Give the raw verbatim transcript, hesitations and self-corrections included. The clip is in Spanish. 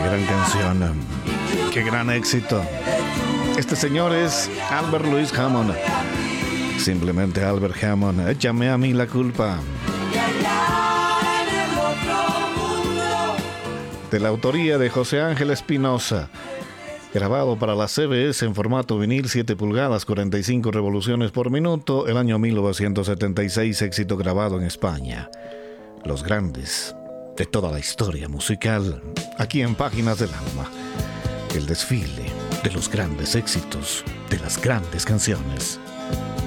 gran canción, qué gran éxito. Este señor es Albert Louis Hammond, simplemente Albert Hammond. Échame a mí la culpa. De la autoría de José Ángel Espinosa, grabado para la C B S en formato vinil, siete pulgadas, cuarenta y cinco revoluciones por minuto, el año mil novecientos setenta y seis, éxito grabado en España. Los grandes de toda la historia musical, aquí en Páginas del Alma. El desfile de los grandes éxitos, de las grandes canciones.